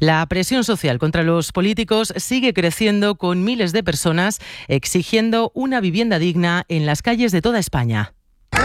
La presión social contra los políticos sigue creciendo, con miles de personas exigiendo una vivienda digna en las calles de toda España.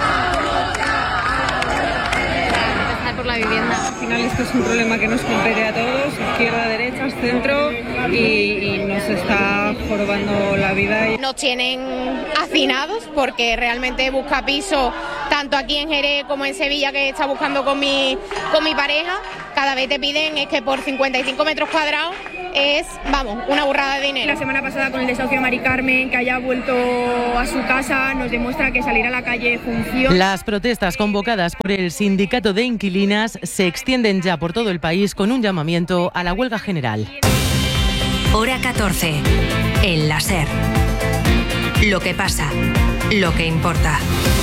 Por la vivienda. Al final esto es un problema que nos compete a todos, izquierda, derecha, centro, y nos está jorobando la vida. Nos tienen hacinados porque realmente busca piso tanto aquí en Jerez como en Sevilla, que está buscando con mi pareja. Cada vez te piden es que por 55 metros cuadrados es, vamos, una burrada de dinero. La semana pasada con el desahucio de Mari Carmen, que haya vuelto a su casa, nos demuestra que salir a la calle funciona. Las protestas convocadas por el sindicato de inquilinas se extienden ya por todo el país, con un llamamiento a la huelga general. Hora 14. En la SER. Lo que pasa, lo que importa.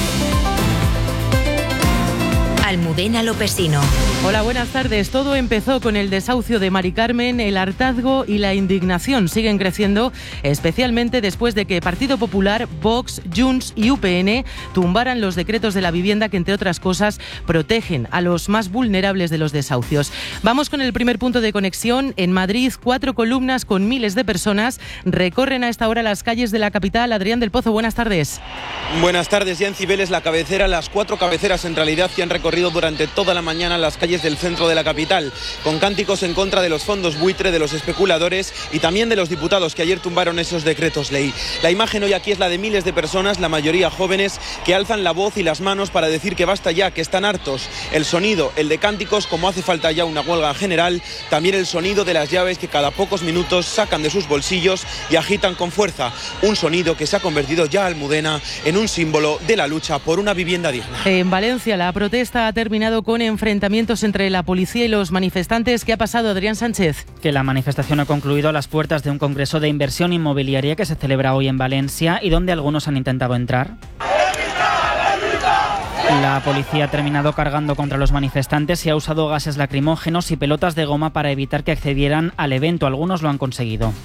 Almudena Lopesino. Hola, buenas tardes. Todo empezó con el desahucio de Mari Carmen. El hartazgo y la indignación siguen creciendo, especialmente después de que Partido Popular, Vox, Junts y UPN tumbaran los decretos de la vivienda que, entre otras cosas, protegen a los más vulnerables de los desahucios. Vamos con el primer punto de conexión. En Madrid, 4 columnas con miles de personas recorren a esta hora las calles de la capital. Adrián del Pozo, buenas tardes. Buenas tardes. Ya en Cibeles, la cabecera, las 4 cabeceras en realidad que han recorrido durante toda la mañana las calles del centro de la capital, con cánticos en contra de los fondos buitre, de los especuladores y también de los diputados que ayer tumbaron esos decretos ley. La imagen hoy aquí es la de miles de personas, la mayoría jóvenes, que alzan la voz y las manos para decir que basta ya, que están hartos. El sonido, el de cánticos, como hace falta ya una huelga general, también el sonido de las llaves que cada pocos minutos sacan de sus bolsillos y agitan con fuerza. Un sonido que se ha convertido ya, Almudena, en un símbolo de la lucha por una vivienda digna. En Valencia, la protesta ha terminado con enfrentamientos entre la policía y los manifestantes. ¿Qué ha pasado, Adrián Sánchez? Que la manifestación ha concluido a las puertas de un congreso de inversión inmobiliaria que se celebra hoy en Valencia y donde algunos han intentado entrar. La policía ha terminado cargando contra los manifestantes y ha usado gases lacrimógenos y pelotas de goma para evitar que accedieran al evento. Algunos lo han conseguido.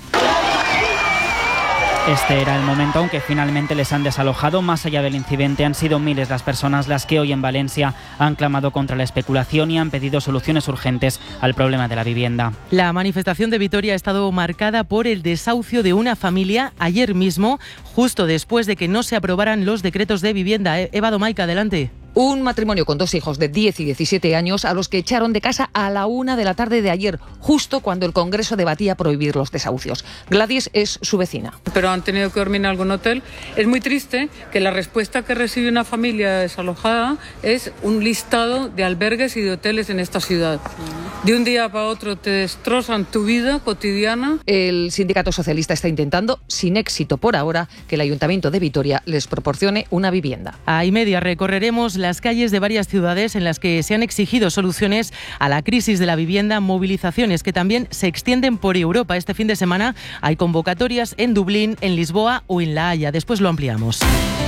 Este era el momento, aunque finalmente les han desalojado. Más allá del incidente, han sido miles las personas las que hoy en Valencia han clamado contra la especulación y han pedido soluciones urgentes al problema de la vivienda. La manifestación de Vitoria ha estado marcada por el desahucio de una familia ayer mismo, justo después de que no se aprobaran los decretos de vivienda. Eva Domaica, adelante. Un matrimonio con 2 hijos de 10 y 17 años a los que echaron de casa a la 1 de la tarde de ayer, justo cuando el Congreso debatía prohibir los desahucios. Gladys es su vecina. Pero han tenido que dormir en algún hotel. Es muy triste que la respuesta que recibe una familia desalojada es un listado de albergues y de hoteles en esta ciudad. De un día para otro te destrozan tu vida cotidiana. El sindicato socialista está intentando, sin éxito por ahora, que el Ayuntamiento de Vitoria les proporcione una vivienda. A y media recorreremos las calles de varias ciudades en las que se han exigido soluciones a la crisis de la vivienda, movilizaciones que también se extienden por Europa. Este fin de semana hay convocatorias en Dublín, en Lisboa o en La Haya. Después lo ampliamos.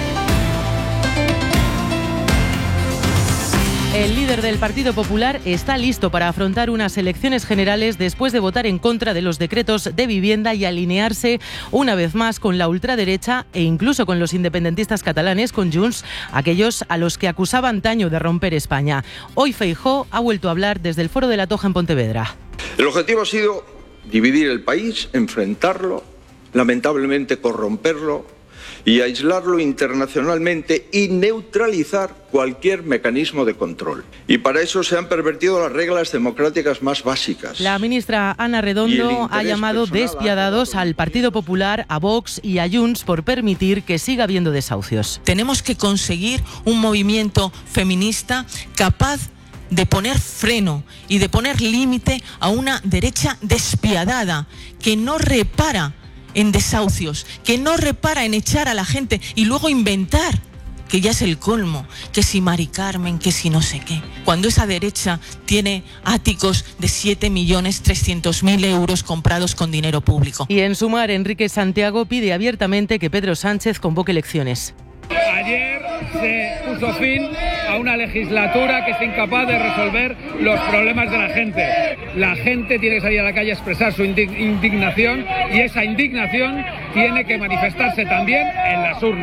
El líder del Partido Popular está listo para afrontar unas elecciones generales después de votar en contra de los decretos de vivienda y alinearse una vez más con la ultraderecha e incluso con los independentistas catalanes, con Junts, aquellos a los que acusaba antaño de romper España. Hoy Feijóo ha vuelto a hablar desde el Foro de la Toja en Pontevedra. El objetivo ha sido dividir el país, enfrentarlo, lamentablemente corromperlo y aislarlo internacionalmente y neutralizar cualquier mecanismo de control. Y para eso se han pervertido las reglas democráticas más básicas. La ministra Ana Redondo ha llamado despiadados al Partido Popular, a Vox y a Junts por permitir que siga habiendo desahucios. Tenemos que conseguir un movimiento feminista capaz de poner freno y de poner límite a una derecha despiadada que no repara en desahucios, que no repara en echar a la gente y luego inventar, que ya es el colmo, que si Mari Carmen, que si no sé qué, cuando esa derecha tiene áticos de 7.300.000 euros comprados con dinero público. Y en Sumar, Enrique Santiago pide abiertamente que Pedro Sánchez convoque elecciones. Ayer se puso fin a una legislatura que es incapaz de resolver los problemas de la gente. La gente tiene que salir a la calle a expresar su indignación y esa indignación tiene que manifestarse también en las urnas.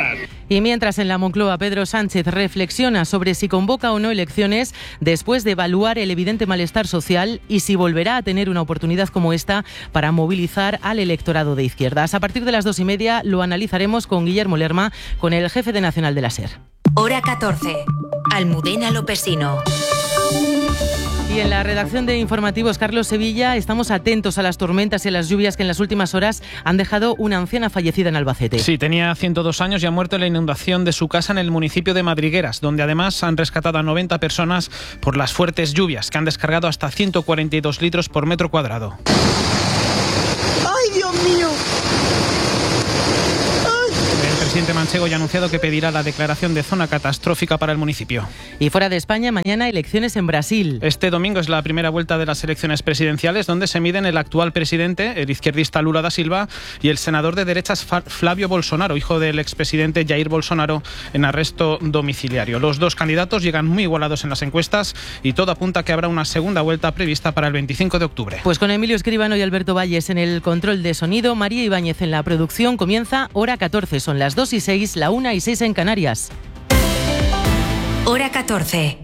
Y mientras en la Moncloa Pedro Sánchez reflexiona sobre si convoca o no elecciones después de evaluar el evidente malestar social y si volverá a tener una oportunidad como esta para movilizar al electorado de izquierdas. A partir de las 2:30 lo analizaremos con Guillermo Lerma, con el jefe de Nacional de la SER. Hora 14. Almudena Lopesino. Y en la redacción de Informativos, Carlos Sevilla, estamos atentos a las tormentas y a las lluvias que en las últimas horas han dejado una anciana fallecida en Albacete. Sí, tenía 102 años y ha muerto en la inundación de su casa en el municipio de Madrigueras, donde además han rescatado a 90 personas por las fuertes lluvias, que han descargado hasta 142 litros por metro cuadrado. ¡Ay, Dios mío! El presidente manchego ya ha anunciado que pedirá la declaración de zona catastrófica para el municipio. Y fuera de España, mañana elecciones en Brasil. Este domingo es la primera vuelta de las elecciones presidenciales, donde se miden el actual presidente, el izquierdista Lula da Silva, y el senador de derechas Flavio Bolsonaro, hijo del expresidente Jair Bolsonaro, en arresto domiciliario. Los dos candidatos llegan muy igualados en las encuestas y todo apunta a que habrá una segunda vuelta prevista para el 25 de octubre. Pues con Emilio Escribano y Alberto Valles en el control de sonido, María Ibáñez en la producción, comienza Hora 14. Son las 2:06, la 1:06 en Canarias. Hora 14.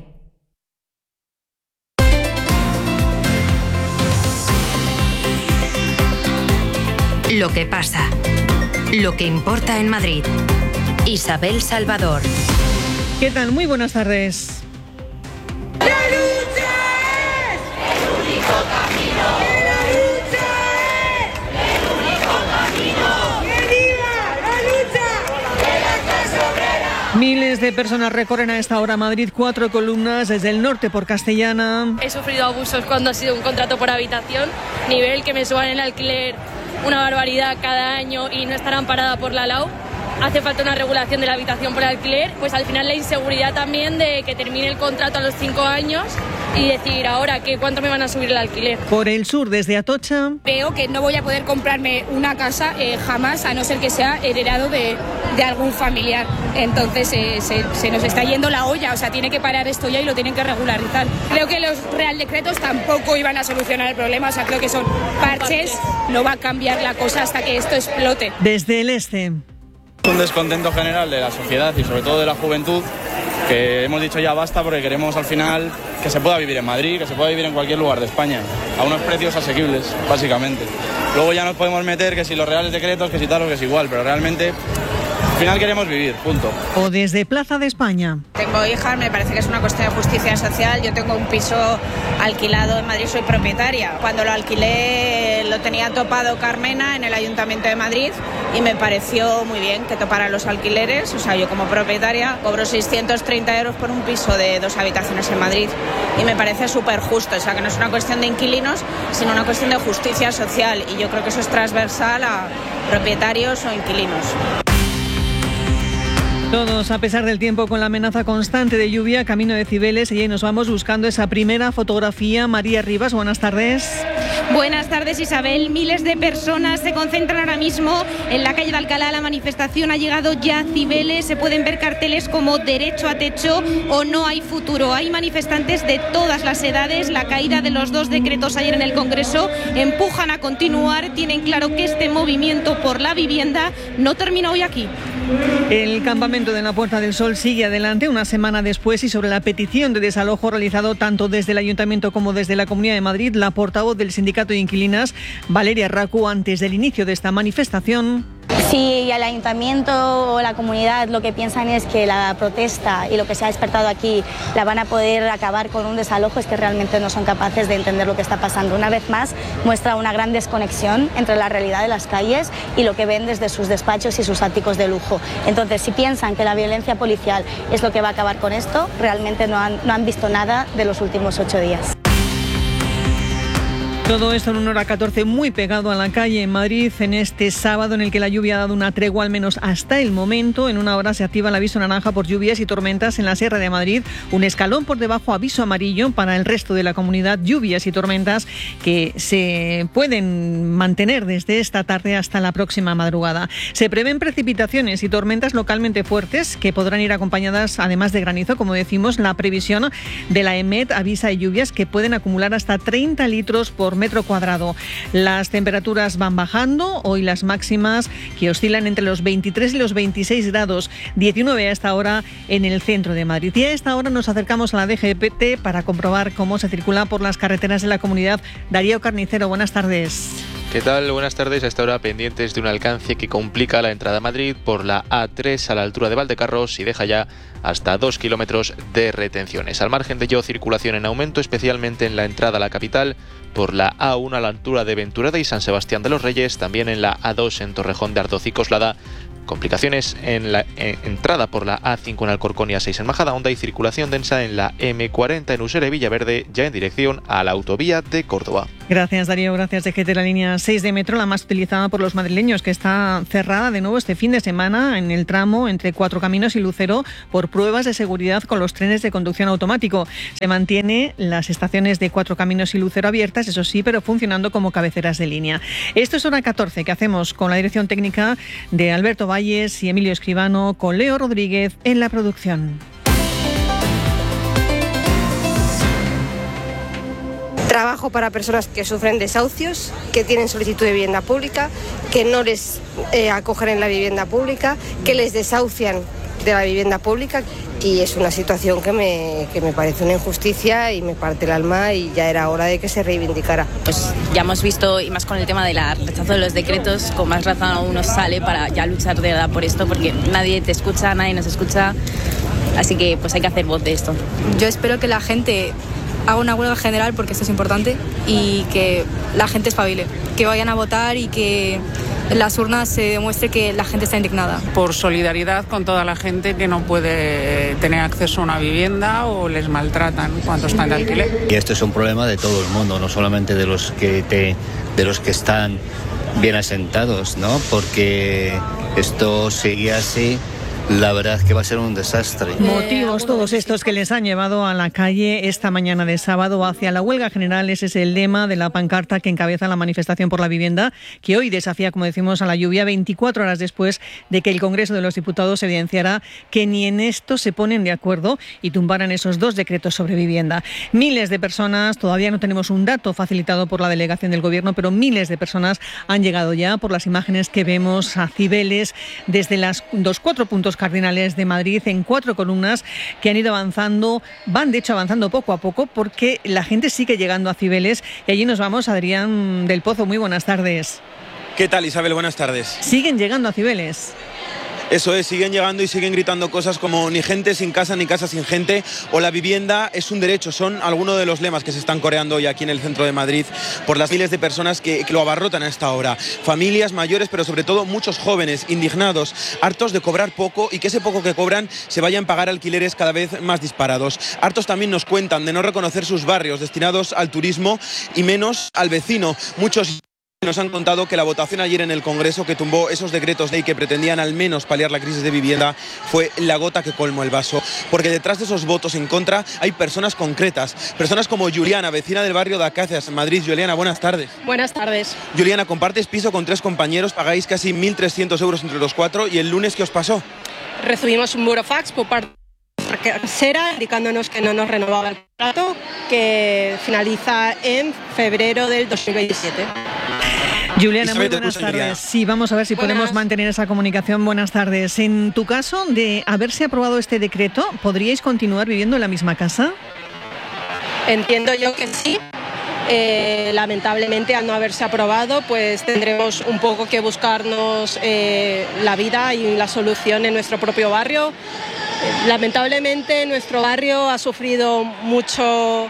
Lo que pasa. Lo que importa en Madrid. Isabel Salvador. ¿Qué tal? Muy buenas tardes. ¡La lucha es el único camino! ¡La lucha es el único camino! ¡Que viva la lucha de la clase obrera! Miles de personas recorren a esta hora Madrid, 4 columnas desde el norte por Castellana. He sufrido abusos cuando ha sido un contrato por habitación, nivel que me suban el alquiler una barbaridad cada año y no estar amparada por la LAU. Hace falta una regulación de la habitación por alquiler, pues al final la inseguridad también de que termine el contrato a los 5 años y decir ahora que cuánto me van a subir el alquiler. Por el sur, desde Atocha. Veo que no voy a poder comprarme una casa jamás, a no ser que sea heredado de algún familiar. Entonces se nos está yendo la olla, o sea, tiene que parar esto ya y lo tienen que regularizar. Creo que los Real Decretos tampoco iban a solucionar el problema, o sea, creo que son parches, no va a cambiar la cosa hasta que esto explote. Desde el este. Un descontento general de la sociedad y sobre todo de la juventud, que hemos dicho ya basta porque queremos al final que se pueda vivir en Madrid, que se pueda vivir en cualquier lugar de España, a unos precios asequibles, básicamente. Luego ya nos podemos meter que si los reales decretos, que si tal o que es igual, pero realmente al final queremos vivir, punto. O desde Plaza de España. Tengo hijas, me parece que es una cuestión de justicia social. Yo tengo un piso alquilado en Madrid, soy propietaria. Cuando lo alquilé lo tenía topado Carmena en el Ayuntamiento de Madrid y me pareció muy bien que toparan los alquileres. O sea, yo como propietaria cobro 630 euros por un piso de 2 habitaciones en Madrid y me parece súper justo. O sea, que no es una cuestión de inquilinos, sino una cuestión de justicia social y yo creo que eso es transversal a propietarios o inquilinos. Todos, a pesar del tiempo, con la amenaza constante de lluvia, camino de Cibeles, y ahí nos vamos buscando esa primera fotografía. María Rivas, buenas tardes. Buenas tardes, Isabel. Miles de personas se concentran ahora mismo en la calle de Alcalá. La manifestación ha llegado ya a Cibeles. Se pueden ver carteles como derecho a techo o no hay futuro. Hay manifestantes de todas las edades. La caída de los 2 decretos ayer en el Congreso empujan a continuar. Tienen claro que este movimiento por la vivienda no termina hoy aquí. El campamento de la Puerta del Sol sigue adelante una semana después y sobre la petición de desalojo realizado tanto desde el Ayuntamiento como desde la Comunidad de Madrid, la portavoz del Sindicato de Inquilinas, Valeria Racu, antes del inicio de esta manifestación. Si el Ayuntamiento o la comunidad lo que piensan es que la protesta y lo que se ha despertado aquí la van a poder acabar con un desalojo, es que realmente no son capaces de entender lo que está pasando. Una vez más muestra una gran desconexión entre la realidad de las calles y lo que ven desde sus despachos y sus áticos de lujo. Entonces, si piensan que la violencia policial es lo que va a acabar con esto, realmente no han visto nada de los últimos 8 días. Todo esto en una hora 14 muy pegado a la calle en Madrid en este sábado en el que la lluvia ha dado una tregua al menos hasta el momento. En una hora se activa el aviso naranja por lluvias y tormentas en la Sierra de Madrid. Un escalón por debajo, aviso amarillo para el resto de la comunidad. Lluvias y tormentas que se pueden mantener desde esta tarde hasta la próxima madrugada. Se prevén precipitaciones y tormentas localmente fuertes que podrán ir acompañadas además de granizo. Como decimos, la previsión de la EMET avisa de lluvias que pueden acumular hasta 30 litros por por metro cuadrado. Las temperaturas van bajando, hoy las máximas que oscilan entre los 23 y los 26 grados, 19 a esta hora en el centro de Madrid. Y a esta hora nos acercamos a la DGT para comprobar cómo se circula por las carreteras de la comunidad. Darío Carnicero, buenas tardes. ¿Qué tal? Buenas tardes. A esta hora pendientes de un alcance que complica la entrada a Madrid por la A3 a la altura de Valdecarros y deja ya hasta 2 kilómetros de retenciones. Al margen de ello, circulación en aumento, especialmente en la entrada a la capital por la A1 a la altura de Venturada y San Sebastián de los Reyes, también en la A2 en Torrejón de Ardoz y Coslada. Complicaciones en la entrada por la A5 en Alcorcón y A6 en Majadahonda y circulación densa en la M40 en Usera y Villaverde, ya en dirección a la autovía de Córdoba. Gracias, Darío. Gracias, DGT. La línea 6 de metro, la más utilizada por los madrileños, que está cerrada de nuevo este fin de semana en el tramo entre Cuatro Caminos y Lucero por pruebas de seguridad con los trenes de conducción automático. Se mantiene las estaciones de Cuatro Caminos y Lucero abiertas, eso sí, pero funcionando como cabeceras de línea. Esto es hora 14, que hacemos con la dirección técnica de Alberto Valles y Emilio Escribano, con Leo Rodríguez en la producción. Trabajo para personas que sufren desahucios, que tienen solicitud de vivienda pública, que no les acogen en la vivienda pública, que les desahucian de la vivienda pública, y es una situación que me parece una injusticia y me parte el alma, y ya era hora de que se reivindicara. Pues ya hemos visto, y más con el tema del rechazo de los decretos, con más razón uno sale para ya luchar de verdad por esto, porque nadie te escucha, nadie nos escucha, así que pues hay que hacer voz de esto. Yo espero que la gente haga una huelga general, porque esto es importante, y que la gente espabile, que vayan a votar y que en las urnas se demuestre que la gente está indignada. Por solidaridad con toda la gente que no puede tener acceso a una vivienda o les maltratan cuando están de alquiler. Y esto es un problema de todo el mundo, no solamente de los que están bien asentados, ¿no? Porque esto sigue así, la verdad es que va a ser un desastre. Motivos todos estos que les han llevado a la calle esta mañana de sábado hacia la huelga general. Ese es el lema de la pancarta que encabeza la manifestación por la vivienda, que hoy desafía, como decimos, a la lluvia 24 horas después de que el Congreso de los Diputados evidenciara que ni en esto se ponen de acuerdo y tumbaran esos dos decretos sobre vivienda. Miles de personas, todavía no tenemos un dato facilitado por la delegación del Gobierno, pero miles de personas han llegado ya, por las imágenes que vemos, a Cibeles, desde los 4 puntos cardinales de Madrid, en 4 columnas que han ido avanzando, van de hecho avanzando poco a poco, porque la gente sigue llegando a Cibeles. Y allí nos vamos. Adrián del Pozo, muy buenas tardes. ¿Qué tal, Isabel? Buenas tardes. Siguen llegando a Cibeles. Eso es, siguen llegando y siguen gritando cosas como ni gente sin casa ni casa sin gente, o la vivienda es un derecho. Son algunos de los lemas que se están coreando hoy aquí en el centro de Madrid por las miles de personas que lo abarrotan a esta hora. Familias mayores, pero sobre todo muchos jóvenes indignados, hartos de cobrar poco y que ese poco que cobran se vayan a pagar alquileres cada vez más disparados. Hartos también nos cuentan de no reconocer sus barrios destinados al turismo y menos al vecino. Muchos nos han contado que la votación ayer en el Congreso, que tumbó esos decretos ley que pretendían al menos paliar la crisis de vivienda, fue la gota que colmó el vaso. Porque detrás de esos votos en contra hay personas concretas, personas como Juliana, vecina del barrio de Acacias, en Madrid. Juliana, buenas tardes. Buenas tardes. Juliana, compartes piso con 3 compañeros, pagáis casi 1.300 euros entre los 4, ¿y el lunes qué os pasó? Recibimos un burofax por parte de la casera indicándonos que no nos renovaba el contrato, que finaliza en febrero del 2027. Juliana, muy buenas tardes. Sí, vamos a ver si podemos mantener esa comunicación. Buenas tardes. En tu caso, de haberse aprobado este decreto, ¿podríais continuar viviendo en la misma casa? Entiendo yo que sí. Lamentablemente, al no haberse aprobado, pues tendremos un poco que buscarnos la vida y la solución en nuestro propio barrio. Lamentablemente, nuestro barrio ha sufrido muchos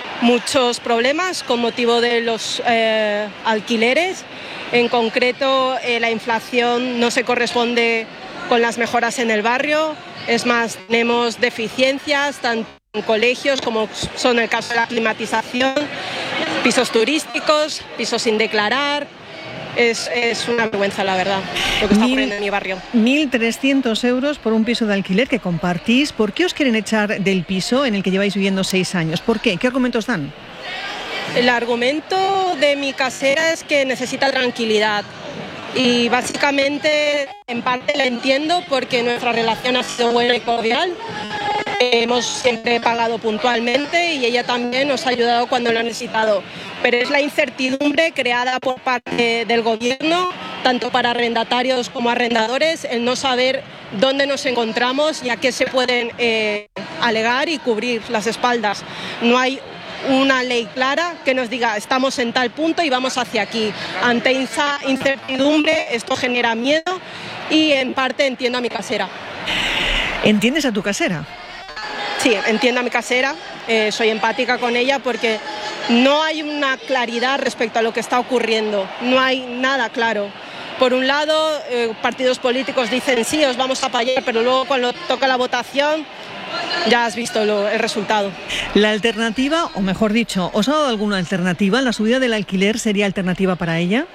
problemas con motivo de los alquileres. En concreto, la inflación no se corresponde con las mejoras en el barrio. Es más, tenemos deficiencias tanto en colegios como son el caso de la climatización, pisos turísticos, pisos sin declarar. Es una vergüenza, la verdad, lo que está ocurriendo en mi barrio. 1.300 euros por un piso de alquiler que compartís. ¿Por qué os quieren echar del piso en el que lleváis viviendo 6 años? ¿Por qué? ¿Qué argumentos dan? El argumento de mi casera es que necesita tranquilidad. Y básicamente, en parte la entiendo porque nuestra relación ha sido buena y cordial. hemos siempre pagado puntualmente y ella también nos ha ayudado cuando lo ha necesitado. Pero es la incertidumbre creada por parte del gobierno, tanto para arrendatarios como arrendadores, el no saber dónde nos encontramos y a qué se pueden alegar y cubrir las espaldas. No hay una ley clara que nos diga estamos en tal punto y vamos hacia aquí. Ante esa incertidumbre esto genera miedo y en parte entiendo a mi casera. ¿Entiendes a tu casera? Sí, entiendo a mi casera, soy empática con ella porque no hay una claridad respecto a lo que está ocurriendo, no hay nada claro. Por un lado, partidos políticos dicen sí, os vamos a apoyar, pero luego cuando toca la votación ya has visto el resultado. La alternativa, o mejor dicho, ¿os ha dado alguna alternativa? ¿La subida del alquiler sería alternativa para ella?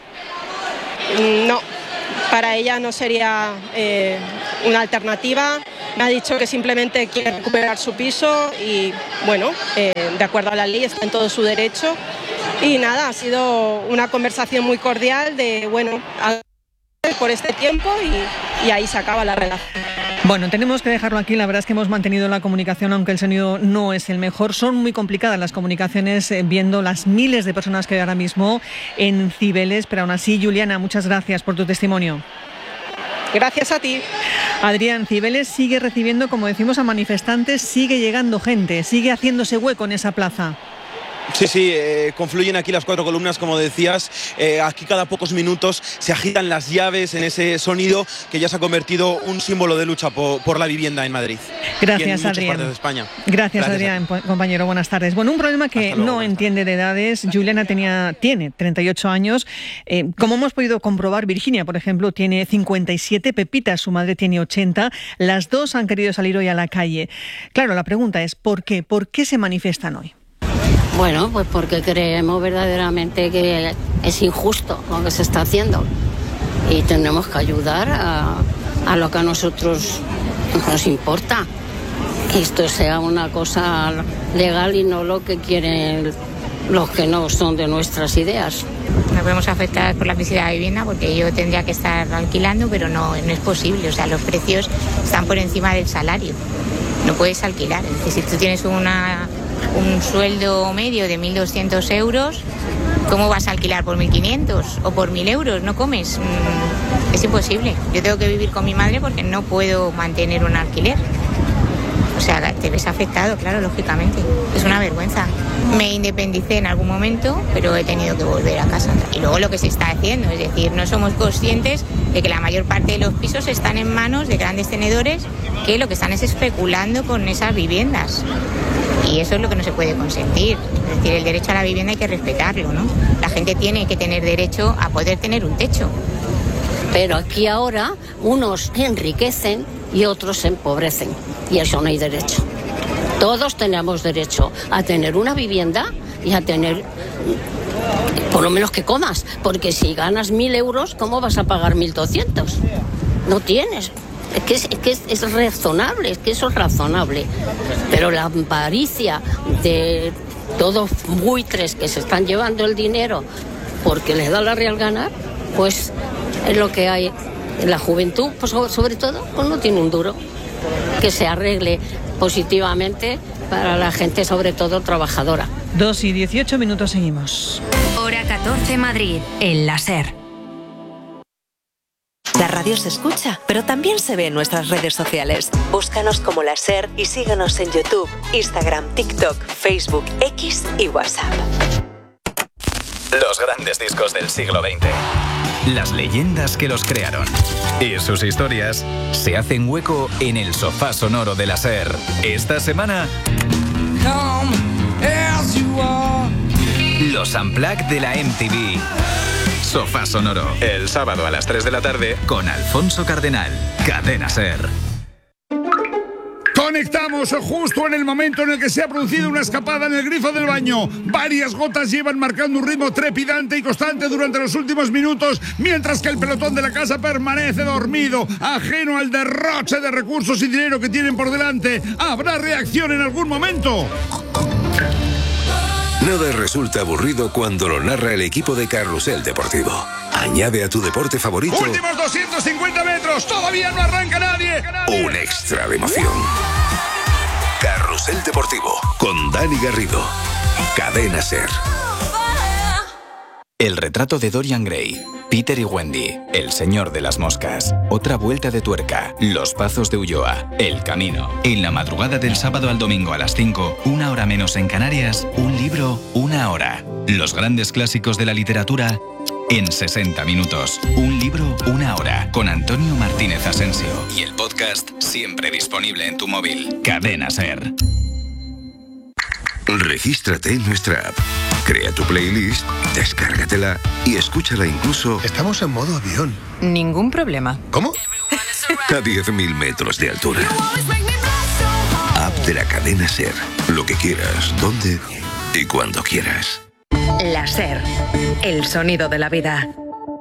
No, para ella no sería una alternativa. Me ha dicho que simplemente quiere recuperar su piso y, bueno, de acuerdo a la ley está en todo su derecho. Y nada, ha sido una conversación muy cordial de, bueno, por este tiempo y ahí se acaba la relación. Bueno, tenemos que dejarlo aquí. La verdad es que hemos mantenido la comunicación, aunque el sonido no es el mejor. Son muy complicadas las comunicaciones viendo las miles de personas que hay ahora mismo en Cibeles. Pero aún así, Juliana, muchas gracias por tu testimonio. Gracias a ti. Adrián, Cibeles sigue recibiendo, como decimos, a manifestantes, sigue llegando gente, sigue haciéndose hueco en esa plaza. Sí, confluyen aquí las 4 columnas, como decías. Aquí cada pocos minutos se agitan las llaves en ese sonido que ya se ha convertido un símbolo de lucha por la vivienda en Madrid. Gracias, y en Adrián. muchas partes de España. Gracias, Adrián, compañero. Buenas tardes. Bueno, un problema que no entiende de edades. Juliana tiene 38 años. Como hemos podido comprobar, Virginia, por ejemplo, tiene 57, Pepita, su madre, tiene 80. Las dos han querido salir hoy a la calle. Claro, la pregunta es ¿por qué? ¿Por qué se manifiestan hoy? Bueno, pues porque creemos verdaderamente que es injusto lo que se está haciendo y tenemos que ayudar a lo que a nosotros nos importa, que esto sea una cosa legal y no lo que quieren los que no son de nuestras ideas. Nos vemos afectadas por la crisis de la vivienda porque yo tendría que estar alquilando, pero no es posible, o sea, los precios están por encima del salario, no puedes alquilar, es decir, si tú tienes un sueldo medio de 1.200 euros, ¿cómo vas a alquilar por 1.500 o por 1.000 euros? No comes, es imposible. Yo tengo que vivir con mi madre porque no puedo mantener un alquiler. O sea, te ves afectado, claro, lógicamente. Es una vergüenza. Me independicé en algún momento, pero he tenido que volver a casa. Y luego lo que se está haciendo, es decir, no somos conscientes de que la mayor parte de los pisos están en manos de grandes tenedores que lo que están es especulando con esas viviendas. Y eso es lo que no se puede consentir. Es decir, el derecho a la vivienda hay que respetarlo, ¿no? La gente tiene que tener derecho a poder tener un techo. Pero aquí ahora unos enriquecen y otros se empobrecen. Y eso no hay derecho. Todos tenemos derecho a tener una vivienda y a tener, por lo menos que comas. Porque si ganas 1.000 euros, ¿cómo vas a pagar 1.200? No tienes. Es que es razonable, es que eso es razonable. Pero la avaricia de todos buitres que se están llevando el dinero porque les da la real gana, pues es lo que hay. La juventud, pues sobre todo, pues no tiene un duro. Que se arregle positivamente para la gente, sobre todo trabajadora. 2:18 seguimos. Hora 14 Madrid, el láser. La radio se escucha, pero también se ve en nuestras redes sociales. Búscanos como La SER y síguenos en YouTube, Instagram, TikTok, Facebook, X y WhatsApp. Los grandes discos del siglo XX. Las leyendas que los crearon. Y sus historias se hacen hueco en el sofá sonoro de La SER. Esta semana, los Unplugged de la MTV. Sofá sonoro, el sábado a las 3 de la tarde con Alfonso Cardenal. Cadena SER. Conectamos justo en el momento en el que se ha producido una escapada en el grifo del baño. Varias gotas llevan marcando un ritmo trepidante y constante durante los últimos minutos, mientras que el pelotón de la casa permanece dormido, ajeno al derroche de recursos y dinero que tienen por delante. ¿Habrá reacción en algún momento? Nada resulta aburrido cuando lo narra el equipo de Carrusel Deportivo. Añade a tu deporte favorito Últimos 250 metros, todavía no arranca nadie. un extra de emoción. Carrusel Deportivo con Dani Garrido. Cadena SER. El retrato de Dorian Gray, Peter y Wendy, El señor de las moscas, Otra vuelta de tuerca, Los pazos de Ulloa, El camino. En la madrugada del sábado al domingo a las 5, 1 hora menos en Canarias, un libro, 1 hora. Los grandes clásicos de la literatura en 60 minutos. Un libro, 1 hora. Con Antonio Martínez Asensio. Y el podcast siempre disponible en tu móvil. Cadena SER. Regístrate en nuestra app. Crea tu playlist, descárgatela y escúchala incluso... Estamos en modo avión. Ningún problema. ¿Cómo? A 10.000 metros de altura. App de la cadena SER. Lo que quieras, donde y cuando quieras. La SER, el sonido de la vida.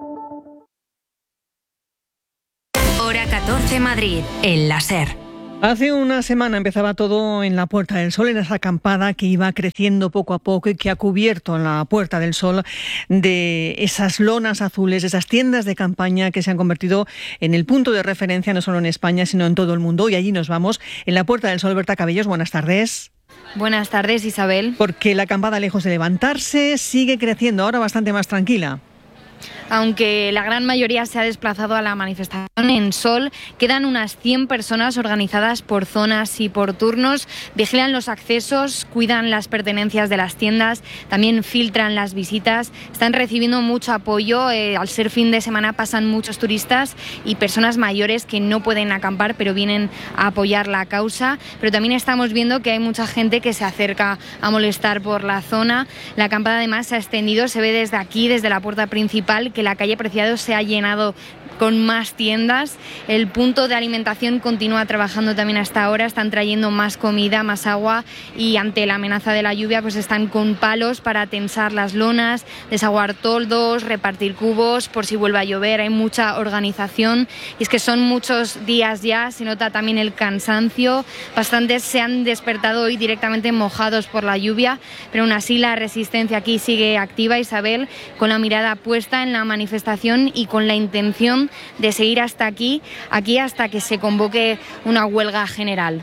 Hora 14 Madrid, en la SER. Hace una semana empezaba todo en la Puerta del Sol, en esa acampada que iba creciendo poco a poco y que ha cubierto en la Puerta del Sol de esas lonas azules, esas tiendas de campaña que se han convertido en el punto de referencia no solo en España, sino en todo el mundo. Y allí nos vamos, en la Puerta del Sol. Berta Cabellos, buenas tardes. Buenas tardes, Isabel. Porque la acampada, lejos de levantarse, sigue creciendo, ahora bastante más tranquila. Aunque la gran mayoría se ha desplazado a la manifestación en Sol, quedan unas 100 personas organizadas por zonas y por turnos, vigilan los accesos, cuidan las pertenencias de las tiendas, también filtran las visitas, están recibiendo mucho apoyo. Al ser fin de semana pasan muchos turistas y personas mayores que no pueden acampar pero vienen a apoyar la causa, pero también estamos viendo que hay mucha gente que se acerca a molestar por la zona. La acampada además se ha extendido, se ve desde aquí, desde la puerta principal, que la calle Preciado se ha llenado con más tiendas. El punto de alimentación continúa trabajando también hasta ahora, están trayendo más comida, más agua, y ante la amenaza de la lluvia pues están con palos para tensar las lonas, desaguar toldos, repartir cubos por si vuelve a llover. Hay mucha organización y es que son muchos días ya, se nota también el cansancio. Bastantes se han despertado hoy directamente mojados por la lluvia, pero aún así la resistencia aquí sigue activa, Isabel, con la mirada puesta en la manifestación y con la intención de seguir hasta aquí hasta que se convoque una huelga general.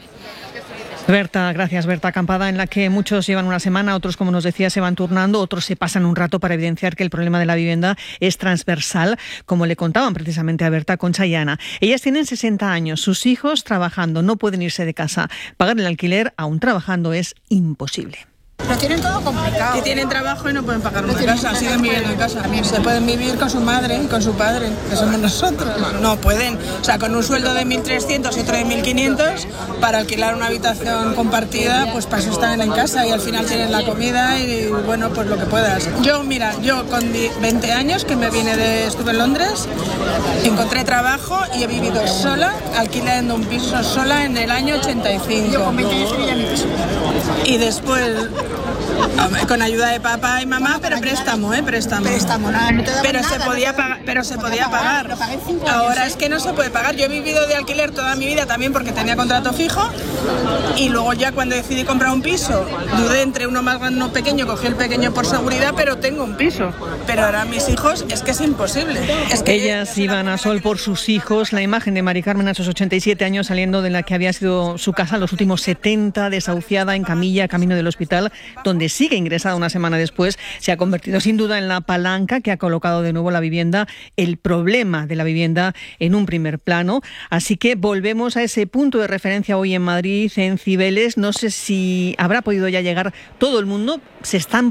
Berta, gracias. Berta, acampada en la que muchos llevan una semana, otros, como nos decía, se van turnando, otros se pasan un rato para evidenciar que el problema de la vivienda es transversal, como le contaban precisamente a Berta, Concha y Ana. Ellas tienen 60 años, sus hijos trabajando, no pueden irse de casa. Pagar el alquiler, aún trabajando, es imposible. Lo tienen todo complicado. Que tienen trabajo y no pueden pagar una casa, siguen viviendo en casa. Se pueden vivir con su madre y con su padre, que somos nosotros. No pueden. O sea, con un sueldo de 1.300 y otro de 1.500, para alquilar una habitación compartida, pues para eso están en casa y al final tienen la comida y, bueno, pues lo que puedas. Yo con 20 años que estuve en Londres, encontré trabajo y he vivido sola, alquilando un piso sola en el año 85. Yo con 20 años vivía en mi piso. Y después, con ayuda de papá y mamá, pero préstamo. Préstamo, nada, no te daban pero nada, se podía pagar. Ahora es que no se puede pagar. Yo he vivido de alquiler toda mi vida también porque tenía contrato fijo, y luego ya cuando decidí comprar un piso, dudé entre uno más grande y uno pequeño, cogí el pequeño por seguridad, pero tengo un piso. Pero ahora mis hijos, es que es imposible. Ellas iban a Sol por sus hijos. La imagen de Mari Carmen a sus 87 años saliendo de la que había sido su casa los últimos 70, desahuciada, en camilla, camino del hospital, donde sigue ingresada una semana después, se ha convertido sin duda en la palanca que ha colocado de nuevo la vivienda, el problema de la vivienda, en un primer plano. Así que volvemos a ese punto de referencia hoy en Madrid, en Cibeles. No sé si habrá podido ya llegar todo el mundo. Han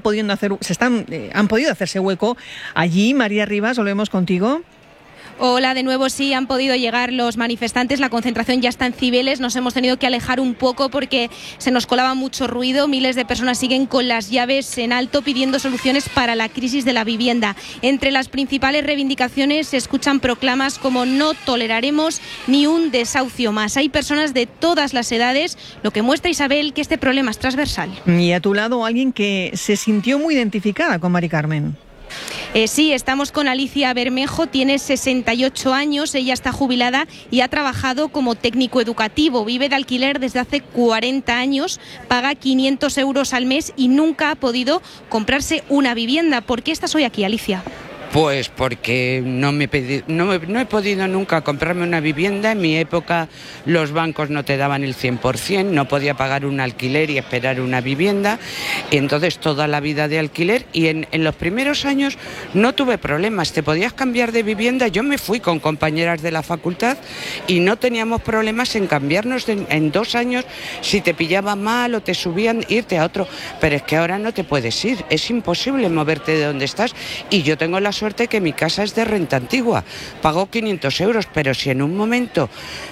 podido hacerse hueco allí. María Rivas, volvemos contigo. Hola, de nuevo. Sí, han podido llegar los manifestantes, la concentración ya está en Cibeles, nos hemos tenido que alejar un poco porque se nos colaba mucho ruido, miles de personas siguen con las llaves en alto pidiendo soluciones para la crisis de la vivienda. Entre las principales reivindicaciones se escuchan proclamas como no toleraremos ni un desahucio más. Hay personas de todas las edades, lo que muestra, Isabel, que este problema es transversal. Y a tu lado alguien que se sintió muy identificada con Mari Carmen. Sí, estamos con Alicia Bermejo, tiene 68 años, ella está jubilada y ha trabajado como técnico educativo, vive de alquiler desde hace 40 años, paga 500 euros al mes y nunca ha podido comprarse una vivienda. ¿Por qué estás hoy aquí, Alicia? Pues porque no he podido nunca comprarme una vivienda. En mi época los bancos no te daban el 100%, no podía pagar un alquiler y esperar una vivienda. Y entonces toda la vida de alquiler, y en los primeros años no tuve problemas, te podías cambiar de vivienda. Yo me fui con compañeras de la facultad y no teníamos problemas en cambiarnos en 2 años si te pillaban mal o te subían, irte a otro. Pero es que ahora no te puedes ir, es imposible moverte de donde estás. Y yo tengo la suerte que mi casa es de renta antigua, pago 500 euros, pero si en un momento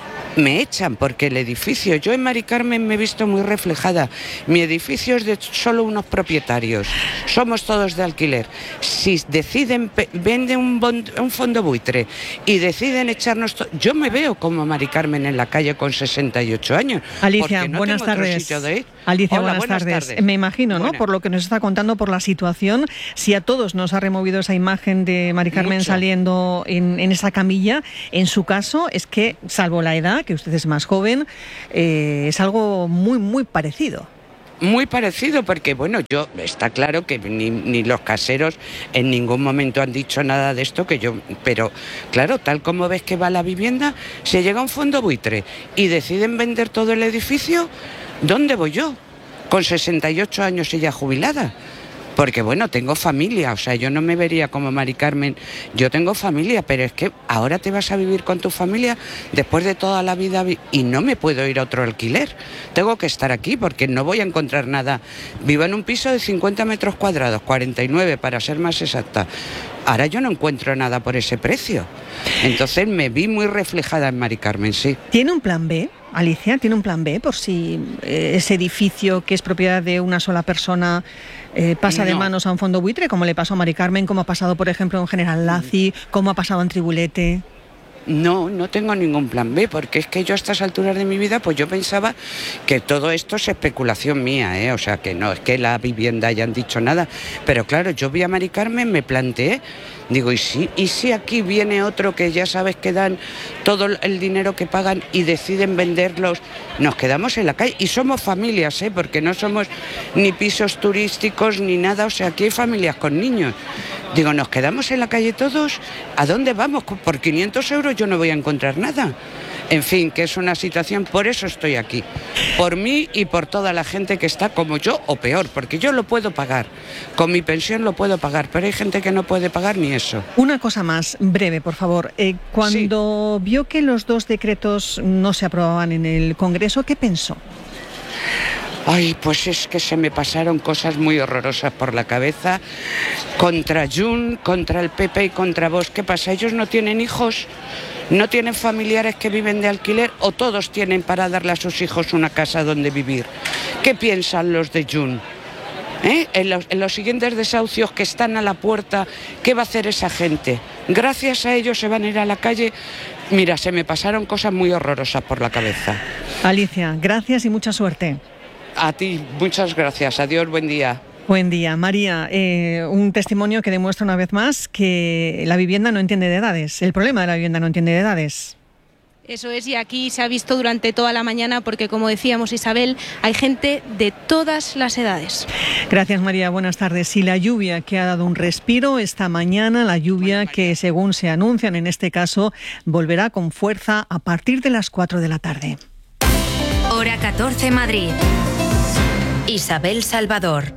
me echan porque el edificio, yo en Mari Carmen me he visto muy reflejada, mi edificio es de solo unos propietarios, somos todos de alquiler. Si deciden, venden un fondo buitre y deciden echarnos, yo me veo como Mari Carmen en la calle con 68 años. Alicia, no buenas tardes. Alicia, Hola, buenas tardes. Me imagino, ¿no? Por lo que nos está contando, por la situación, si a todos nos ha removido esa imagen de Mari Carmen saliendo en esa camilla, en su caso es que, salvo la edad, que usted es más joven, es algo muy, muy parecido. Muy parecido, porque bueno, está claro que ni los caseros en ningún momento han dicho nada de esto, pero claro, tal como ves que va la vivienda, se llega a un fondo buitre y deciden vender todo el edificio, ¿dónde voy yo? Con 68 años y ya jubilada. Porque bueno, tengo familia, o sea, yo no me vería como Mari Carmen, yo tengo familia, pero es que ahora te vas a vivir con tu familia después de toda la vida y no me puedo ir a otro alquiler, tengo que estar aquí porque no voy a encontrar nada. Vivo en un piso de 50 metros cuadrados, 49 para ser más exacta. Ahora yo no encuentro nada por ese precio. Entonces me vi muy reflejada en Mari Carmen, sí. ¿Tiene un plan B, Alicia? ¿Tiene un plan B por si ese edificio que es propiedad de una sola persona pasa de manos a un fondo buitre, como le pasó a Mari Carmen, como ha pasado, por ejemplo, en General Laci, como ha pasado en Tribulete? No tengo ningún plan B, porque es que yo a estas alturas de mi vida, pues yo pensaba que todo esto es especulación mía, o sea, que no es que la vivienda hayan dicho nada, pero claro, yo vi a Mari Carmen, me planteé, digo, ¿y si aquí viene otro que ya sabes que dan todo el dinero que pagan y deciden venderlos? Nos quedamos en la calle y somos familias, porque no somos ni pisos turísticos ni nada, o sea, aquí hay familias con niños. Digo, ¿nos quedamos en la calle todos? ¿A dónde vamos? Por 500 euros yo no voy a encontrar nada. En fin, que es una situación, por eso estoy aquí. Por mí y por toda la gente que está como yo o peor, porque yo lo puedo pagar. Con mi pensión lo puedo pagar, pero hay gente que no puede pagar ni eso. Una cosa más, breve, por favor. Cuando vio que los 2 decretos no se aprobaban en el Congreso, ¿qué pensó? Ay, pues es que se me pasaron cosas muy horrorosas por la cabeza. Contra Junts, contra el PP y contra Vox. ¿Qué pasa? ¿Ellos no tienen hijos? ¿No tienen familiares que viven de alquiler? ¿O todos tienen para darle a sus hijos una casa donde vivir? ¿Qué piensan los de Junts? En los siguientes desahucios que están a la puerta, ¿qué va a hacer esa gente? Gracias a ellos se van a ir a la calle. Mira, se me pasaron cosas muy horrorosas por la cabeza. Alicia, gracias y mucha suerte. A ti, muchas gracias. Adiós, buen día. Buen día. María, un testimonio que demuestra una vez más que la vivienda no entiende de edades. El problema de la vivienda no entiende de edades. Eso es, y aquí se ha visto durante toda la mañana porque, como decíamos, Isabel, hay gente de todas las edades. Gracias, María. Buenas tardes. Y la lluvia que ha dado un respiro esta mañana, la lluvia que, según se anuncian en este caso, volverá con fuerza a partir de las 4 de la tarde. Hora 14, Madrid. Isabel Salvador.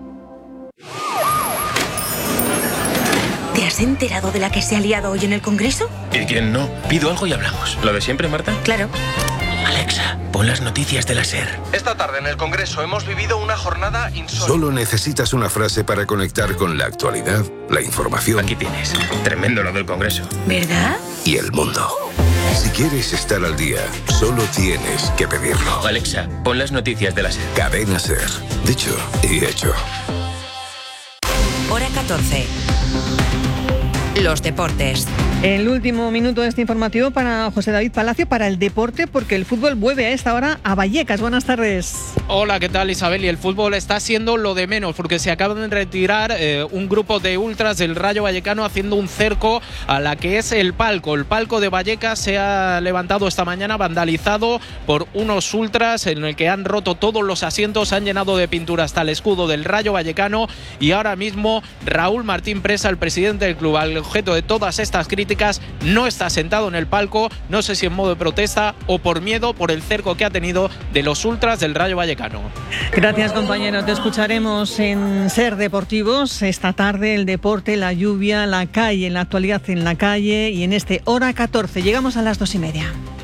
¿Te has enterado de la que se ha liado hoy en el Congreso? ¿Y quién no? Pido algo y hablamos. ¿Lo de siempre, Marta? Claro. Alexa, pon las noticias de la SER. Esta tarde en el Congreso hemos vivido una jornada insólita. Solo necesitas una frase para conectar con la actualidad, la información. Aquí tienes. Tremendo lo del Congreso. ¿Verdad? Y el mundo. Si quieres estar al día, solo tienes que pedirlo. Alexa, pon las noticias de la SER. Cadena SER. Dicho y hecho. Hora 14. los deportes. El último minuto de este informativo para José David Palacio, para el deporte, porque el fútbol vuelve a esta hora a Vallecas. Buenas tardes. Hola, ¿qué tal, Isabel? Y el fútbol está siendo lo de menos, porque se acaban de retirar un grupo de ultras del Rayo Vallecano haciendo un cerco a la que es el palco. El palco de Vallecas se ha levantado esta mañana vandalizado por unos ultras en el que han roto todos los asientos, han llenado de pintura hasta el escudo del Rayo Vallecano, y ahora mismo Raúl Martín Presa, el presidente del club, al objeto de todas estas críticas, no está sentado en el palco, no sé si en modo de protesta o por miedo por el cerco que ha tenido de los ultras del Rayo Vallecano. Gracias, compañero. Te escucharemos en Ser Deportivos esta tarde, el deporte, la lluvia, la calle, en la actualidad en la calle, y en este Hora 14. Llegamos a las 2:30.